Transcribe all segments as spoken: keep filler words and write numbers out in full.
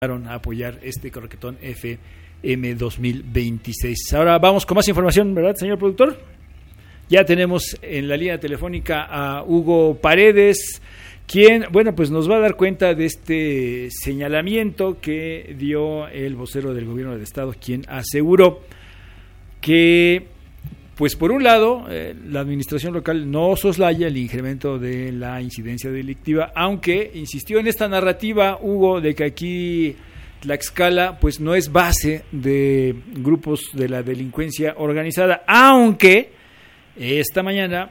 a apoyar este croquetón F M dos mil veintiséis. Ahora vamos con más información, ¿verdad, señor productor? Ya tenemos en la línea telefónica a Hugo Paredes, quien, bueno, pues nos va a dar cuenta de este señalamiento que dio el vocero del gobierno del estado, quien aseguró que, pues por un lado, eh, la administración local no soslaya el incremento de la incidencia delictiva, aunque insistió en esta narrativa, Hugo, de que aquí Tlaxcala pues no es base de grupos de la delincuencia organizada, aunque esta mañana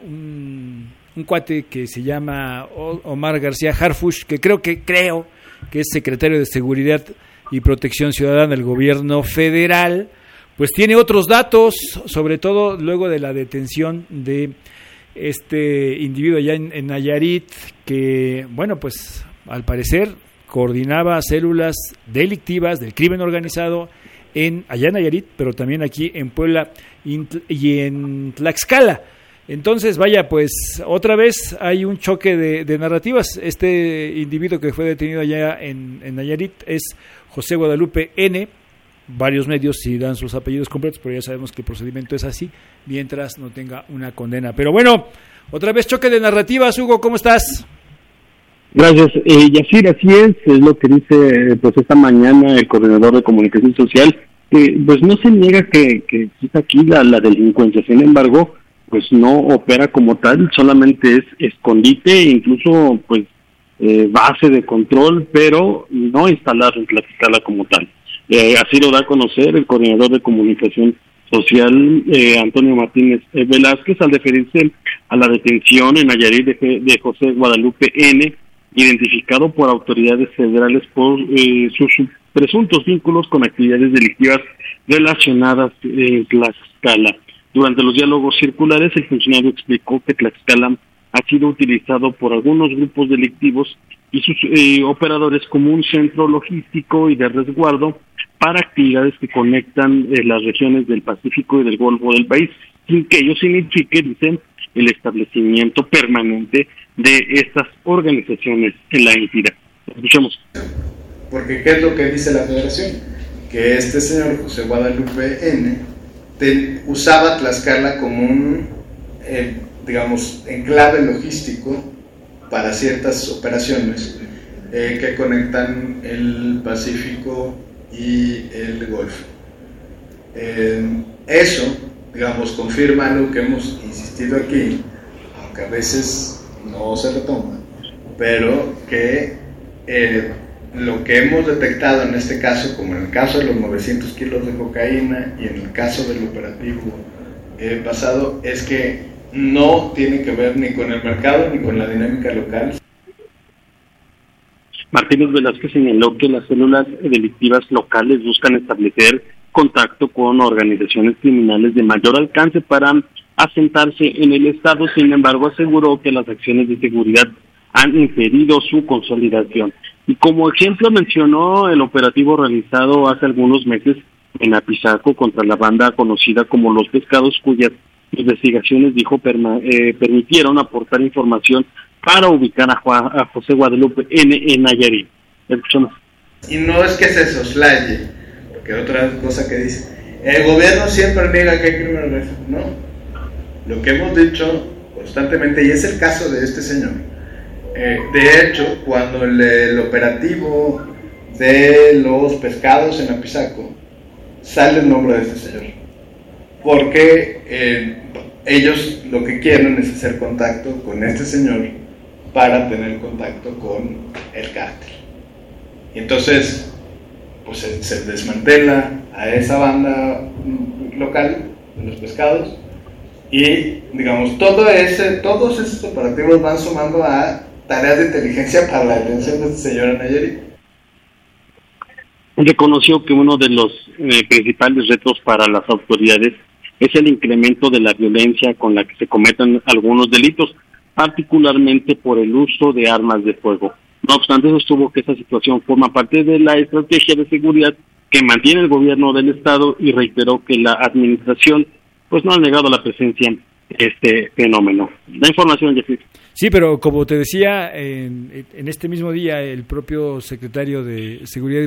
un, un cuate que se llama Omar García Harfuch, que creo que creo que es secretario de Seguridad y Protección Ciudadana del gobierno federal, pues tiene otros datos, sobre todo luego de la detención de este individuo allá en, en Nayarit, que, bueno, pues al parecer coordinaba células delictivas del crimen organizado en allá en Nayarit, pero también aquí en Puebla y en Tlaxcala. Entonces, vaya, pues otra vez hay un choque de, de narrativas. Este individuo que fue detenido allá en, en Nayarit es José Guadalupe N., varios medios sí dan sus apellidos completos, pero ya sabemos que el procedimiento es así, mientras no tenga una condena. Pero bueno, otra vez choque de narrativas. Hugo, ¿cómo estás? Gracias, eh, Yacir, así es, es lo que dice pues esta mañana el coordinador de comunicación social, que pues no se niega que, que existe aquí la, la delincuencia, sin embargo, pues no opera como tal, solamente es escondite, incluso pues eh, base de control, pero no instalado en Tlaxcala como tal. Eh, así lo da a conocer el coordinador de comunicación social, eh, Antonio Martínez eh, Velázquez, al referirse a la detención en Nayarit de, de José Guadalupe N., identificado por autoridades federales por eh, sus presuntos vínculos con actividades delictivas relacionadas en Tlaxcala. Durante los diálogos circulares, el funcionario explicó que Tlaxcala ha sido utilizado por algunos grupos delictivos y sus eh, operadores como un centro logístico y de resguardo para actividades que conectan eh, las regiones del Pacífico y del Golfo del país, sin que ello signifique, dicen, el establecimiento permanente de estas organizaciones en la entidad. Escuchemos. Porque ¿qué es lo que dice la Federación? Que este señor José Guadalupe N. Te, usaba Tlaxcala como un, eh, digamos, enclave logístico para ciertas operaciones eh, que conectan el Pacífico y el Golfo. Eh, eso, digamos, confirma algo que hemos insistido aquí, aunque a veces no se retoma, pero que eh, lo que hemos detectado en este caso, como en el caso de los novecientos kilos de cocaína y en el caso del operativo eh, pasado, es que no tiene que ver ni con el mercado ni con la dinámica local. Martínez Velázquez señaló que las células delictivas locales buscan establecer contacto con organizaciones criminales de mayor alcance para asentarse en el Estado. Sin embargo, aseguró que las acciones de seguridad han impedido su consolidación. Y como ejemplo mencionó el operativo realizado hace algunos meses en Apizaco contra la banda conocida como Los Pescados, cuyas investigaciones, dijo, perma, eh, permitieron aportar información para ubicar a, Juan, a José Guadalupe N. en Nayarit. Escuchamos. Y no es que se soslaye, porque otra cosa que dice, el gobierno siempre niega que hay crimen organizado, no. Lo que hemos dicho constantemente, y es el caso de este señor, eh, de hecho, cuando el, el operativo de los pescados en Apizaco, sale el nombre de este señor, porque eh, ellos lo que quieren es hacer contacto con este señor para tener contacto con el cártel. Y entonces, pues se, se desmantela a esa banda local de los pescados. Y, digamos, todo ese, todos esos operativos van sumando a tareas de inteligencia para la detención de este señor en Nayarit. Reconoció que uno de los eh, principales retos para las autoridades es el incremento de la violencia con la que se cometen algunos delitos, particularmente por el uso de armas de fuego. No obstante, sostuvo que esa situación forma parte de la estrategia de seguridad que mantiene el gobierno del Estado y reiteró que la administración pues no ha negado la presencia de este fenómeno. La información, Jeffrey. Sí, pero como te decía, en, en este mismo día, el propio secretario de Seguridad y